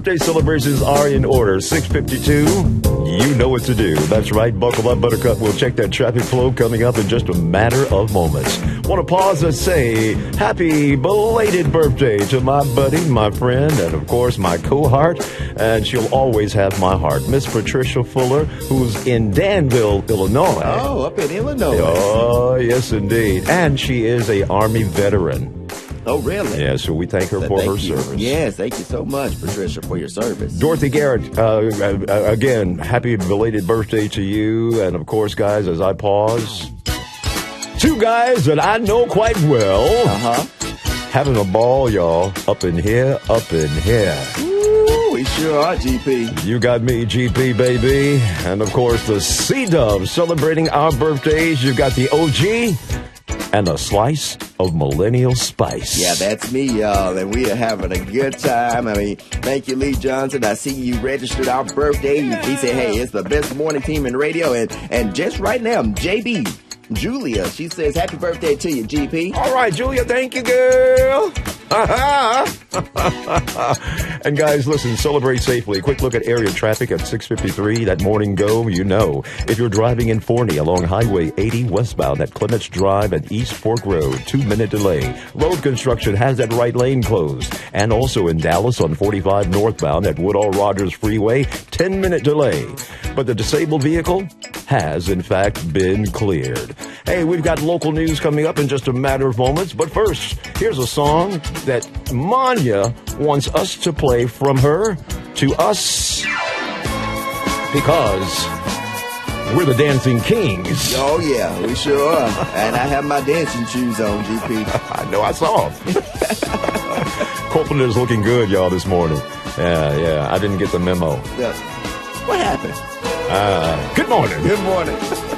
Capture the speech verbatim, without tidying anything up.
birthday celebrations are in order. six fifty-two, you know what to do. That's right, buckle up, Buttercup. We'll check that traffic flow coming up in just a matter of moments. Want to pause and say happy belated birthday to my buddy, my friend, and of course my cohort, and she'll always have my heart, Miss Patricia Fuller, who's in Danville, Illinois. Oh, up in Illinois. Oh, yes, indeed. And she is a Army veteran. Oh, really? Yeah, so we thank her So for thank her you. service. Yes, thank you so much, Patricia, for your service. Dorothy Garrett, uh, uh, again, happy belated birthday to you. And of course, guys, as I pause, two guys that I know quite well. Uh-huh. Having a ball, y'all, up in here, up in here. Ooh, we sure are, G P. You got me, G P, baby. And of course, the C-Dubs celebrating our birthdays. You've got the O G and a slice of millennial spice. Yeah, that's me, y'all, and we are having a good time. I mean, thank you, Lee Johnson. I see you registered our birthday. He said, hey, it's the best morning team in radio, and, and just right now, J B, Julia, she says, happy birthday to you, G P. All right, Julia, thank you, girl. And guys, listen, celebrate safely. Quick look at area traffic at six fifty-three. That morning go, you know. If you're driving in Forney along Highway eighty westbound at Clements Drive and East Fork Road, two-minute delay. Road construction has that right lane closed. And also in Dallas on forty-five northbound at Woodall Rogers Freeway, ten-minute delay. But the disabled vehicle has, in fact, been cleared. Hey, we've got local news coming up in just a matter of moments. But first, here's a song that Manya wants us to play from her to us because we're the Dancing Kings. Oh, yeah, we sure are. And I have my dancing shoes on, G P. I know, I saw them. Copeland is looking good, y'all, this morning. Yeah, yeah, I didn't get the memo. Yeah. What happened? Uh, good morning. Good morning.